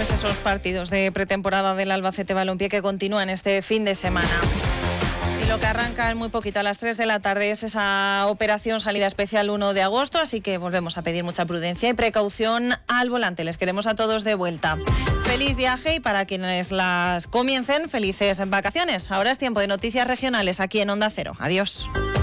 pues esos partidos de pretemporada del Albacete Balompié que continúan este fin de semana. Y lo que arranca en muy poquito, a las 3 de la tarde, es esa operación salida especial 1 de agosto, así que volvemos a pedir mucha prudencia y precaución al volante. Les queremos a todos de vuelta. Feliz viaje y para quienes las comiencen, felices vacaciones. Ahora es tiempo de noticias regionales aquí en Onda Cero. Adiós.